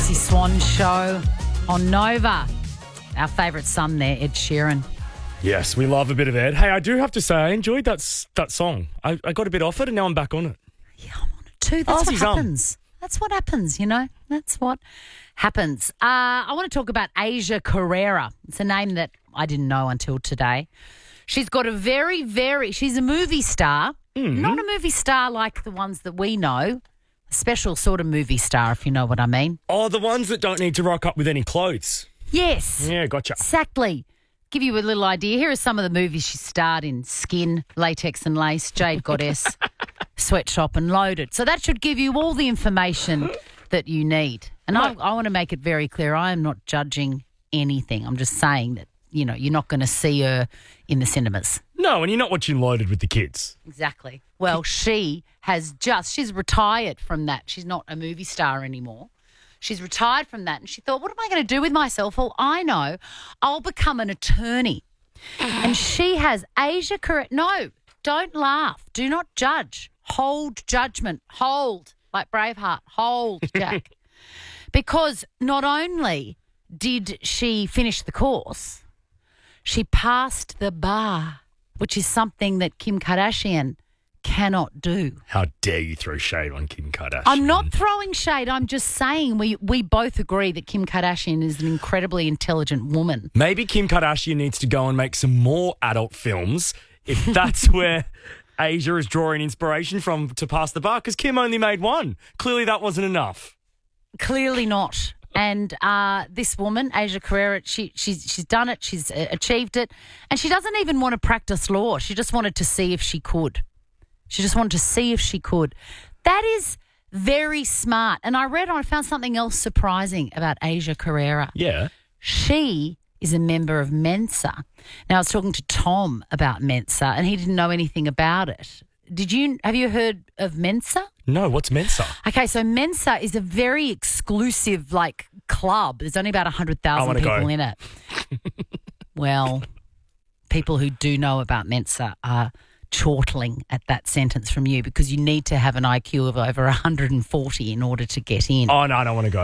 Lucy Swan show on Nova. Our favourite son there, Ed Sheeran. Yes, we love a bit of Ed. Hey, I do have to say, I enjoyed that song. I got a bit off it and now I'm back on it. Yeah, I'm on it too. That's what happens. That's what happens, you know. That's what happens. I want to talk about Asia Carrera. It's a name that I didn't know until today. She's got she's a movie star. Mm-hmm. Not a movie star like the ones that we know. A special sort of movie star, if you know what I mean. Oh, the ones that don't need to rock up with any clothes. Yes. Yeah, gotcha. Exactly. Give you a little idea. Here are some of the movies she starred in: Skin, Latex and Lace, Jade Goddess, Sweatshop and Loaded. So that should give you all the information that you need. And I want to make it very clear, I am not judging anything. I'm just saying that, you know, you're not going to see her in the cinemas. No, and you're not watching Loaded with the kids. Exactly. Well, she's retired from that. She's not a movie star anymore. She's retired from that, and she thought, what am I going to do with myself? Well, I know. I'll become an attorney. And she has Asia Carrera. No, don't laugh. Do not judge. Hold judgment. Hold. Like Braveheart. Hold, Jack. Because not only did she finish the course, she passed the bar, which is something that Kim Kardashian cannot do. How dare you throw shade on Kim Kardashian? I'm not throwing shade. I'm just saying we both agree that Kim Kardashian is an incredibly intelligent woman. Maybe Kim Kardashian needs to go and make some more adult films if that's where Asia is drawing inspiration from to pass the bar, because Kim only made one. Clearly that wasn't enough. Clearly not. And this woman, Asia Carrera, she's done it. She's achieved it. And she doesn't even want to practice law. She just wanted to see if she could. That is very smart. And I found something else surprising about Asia Carrera. Yeah. She is a member of Mensa. Now, I was talking to Tom about Mensa, and he didn't know anything about it. Have you heard of Mensa? No, what's Mensa? Okay, so Mensa is a very exclusive, club. There's only about 100,000 people in it. Well, people who do know about Mensa are chortling at that sentence from you, because you need to have an IQ of over 140 in order to get in. Oh, no, I don't want to go.